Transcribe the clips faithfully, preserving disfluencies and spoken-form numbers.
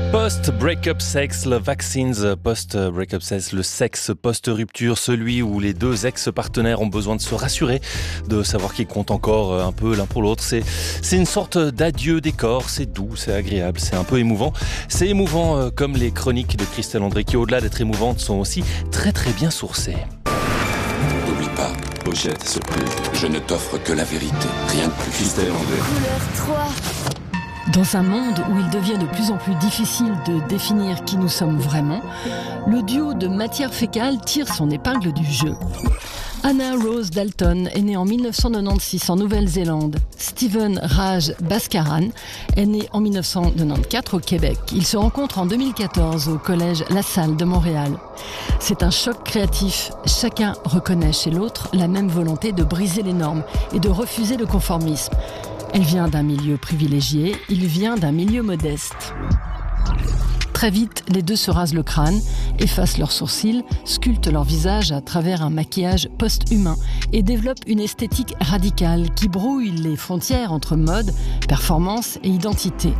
Post-breakup sex, le vaccines, post-breakup sex, le sexe post-rupture, celui où les deux ex-partenaires ont besoin de se rassurer, de savoir qu'ils comptent encore un peu l'un pour l'autre. C'est, c'est une sorte d'adieu des corps, c'est doux, c'est agréable, c'est un peu émouvant. C'est émouvant comme les chroniques de Christelle André qui, au-delà d'être émouvantes, sont aussi très très bien sourcées. N'oublie pas, pochette, surprise, je ne t'offre que la vérité, rien de plus. Christelle André. Couleur trois. Dans un monde où il devient de plus en plus difficile de définir qui nous sommes vraiment, le duo de matière fécale tire son épingle du jeu. Anna Rose Dalton est née en dix-neuf cent quatre-vingt-seize en Nouvelle-Zélande. Stephen Raj Bhaskaran est né en dix-neuf cent quatre-vingt-quatorze au Québec. Ils se rencontrent en deux mille quatorze au collège La Salle de Montréal. C'est un choc créatif. Chacun reconnaît chez l'autre la même volonté de briser les normes et de refuser le conformisme. Elle vient d'un milieu privilégié, il vient d'un milieu modeste. Très vite, les deux se rasent le crâne, effacent leurs sourcils, sculptent leur visage à travers un maquillage post-humain et développent une esthétique radicale qui brouille les frontières entre mode, performance et identité.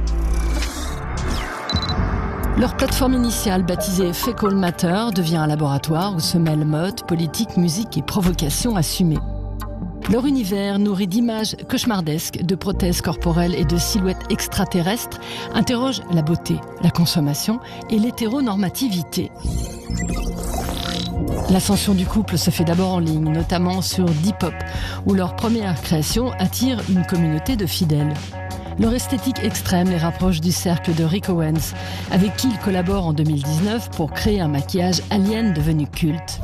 Leur plateforme initiale, baptisée Fecal Matter, devient un laboratoire où se mêlent mode, politique, musique et provocation assumée. Leur univers, nourri d'images cauchemardesques, de prothèses corporelles et de silhouettes extraterrestres, interroge la beauté, la consommation et l'hétéronormativité. L'ascension du couple se fait d'abord en ligne, notamment sur Depop, où leur première création attire une communauté de fidèles. Leur esthétique extrême les rapproche du cercle de Rick Owens, avec qui ils collaborent en deux mille dix-neuf pour créer un maquillage alien devenu culte.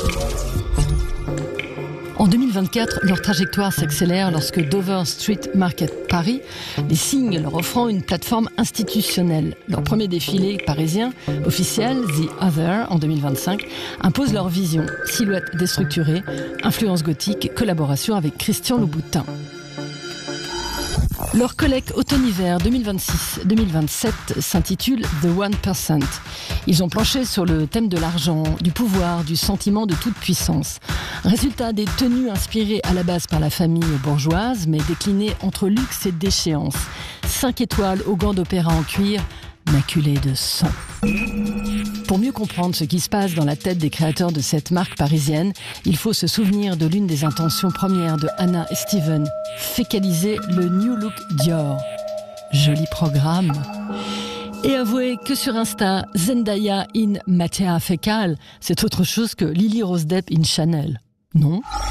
En deux mille vingt-quatre, leur trajectoire s'accélère lorsque Dover Street Market Paris les signe, leur offrant une plateforme institutionnelle. Leur premier défilé parisien, officiel, The Other, en deux mille vingt-cinq, impose leur vision. Silhouette déstructurée, influence gothique, collaboration avec Christian Louboutin. Leur collecte automne-hiver deux mille vingt-six deux mille vingt-sept s'intitule The One Percent. Ils ont planché sur le thème de l'argent, du pouvoir, du sentiment de toute puissance. Résultat des tenues inspirées à la base par la famille bourgeoise, mais déclinées entre luxe et déchéance. Cinq étoiles aux gants d'opéra en cuir, maculées de sang. Pour mieux comprendre ce qui se passe dans la tête des créateurs de cette marque parisienne, il faut se souvenir de l'une des intentions premières de Anna et Steven, fécaliser le New Look Dior. Joli programme. Et avouez que sur Insta, Zendaya in Matière Fécale, c'est autre chose que Lily Rose Depp in Chanel. Non ?